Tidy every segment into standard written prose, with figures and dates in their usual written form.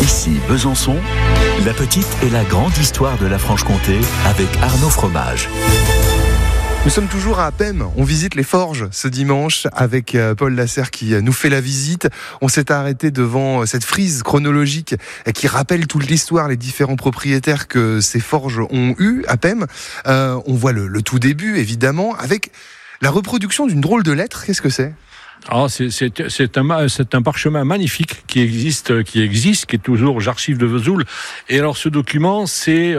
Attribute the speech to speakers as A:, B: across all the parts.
A: Ici Besançon, la petite et la grande histoire de la Franche-Comté avec Arnaud Fromage.
B: Nous sommes toujours à Appem, on visite les forges ce dimanche avec Paul Lasserre qui nous fait la visite. On s'est arrêté devant cette frise chronologique qui rappelle toute l'histoire, les différents propriétaires que ces forges ont eu à Appem. On voit le tout début évidemment avec la reproduction d'une drôle de lettre. Qu'est-ce que c'est ?
C: Alors c'est un parchemin magnifique qui existe, qui est toujours aux archives de Vesoul. Et alors ce document, c'est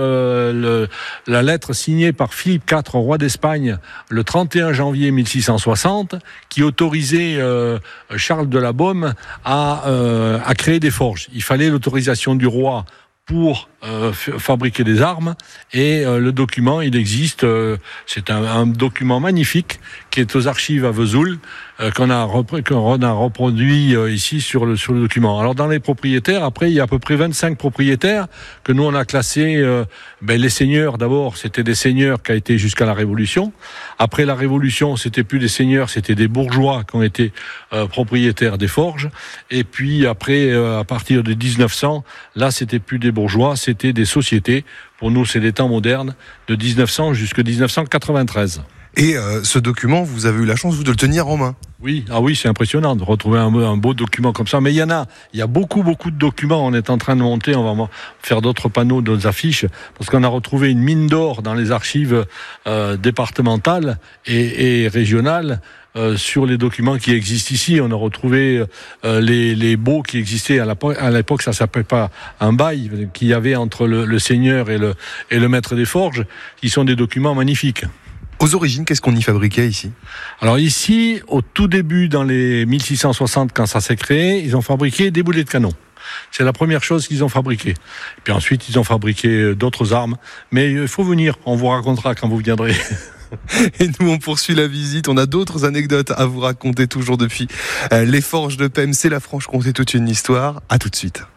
C: la lettre signée par Philippe IV, roi d'Espagne, le 31 janvier 1660, qui autorisait Charles de la Beaume à créer des forges. Il fallait l'autorisation du roi pour fabriquer des armes, et le document, il existe, c'est un document magnifique qui est aux archives à Vesoul, qu'on a reproduit ici sur le document. Alors dans les propriétaires, après il y a à peu près 25 propriétaires que nous on a classés. Les seigneurs, d'abord c'était des seigneurs qui a été jusqu'à la Révolution. Après la Révolution, c'était plus des seigneurs, c'était des bourgeois qui ont été propriétaires des forges. Et puis après, à partir de 1900, là c'était plus des bourgeois, c'était des sociétés. Pour nous, c'est des temps modernes, de 1900 jusqu'à 1993.
B: Et ce document, vous avez eu la chance, vous, de le tenir en main.
C: Oui, c'est impressionnant de retrouver un beau document comme ça. Mais il y a beaucoup de documents. On est en train de monter, on va faire d'autres panneaux, d'autres affiches, parce qu'on a retrouvé une mine d'or dans les archives départementales et régionales. Sur les documents qui existent ici, on a retrouvé les baux qui existaient à l'époque, ça s'appelait pas un bail, qu'il y avait entre le seigneur et le maître des forges, qui sont des documents magnifiques.
B: Aux origines, qu'est-ce qu'on y fabriquait ici ?
C: Alors ici, au tout début, dans les 1660, quand ça s'est créé, ils ont fabriqué des boulets de canon. C'est la première chose qu'ils ont fabriquée. Et puis ensuite, ils ont fabriqué d'autres armes. Mais il faut venir, on vous racontera quand vous viendrez.
B: Et nous, on poursuit la visite. On a d'autres anecdotes à vous raconter toujours depuis les forges de Appem. C'est la Franche-Comté, toute une histoire. À tout de suite.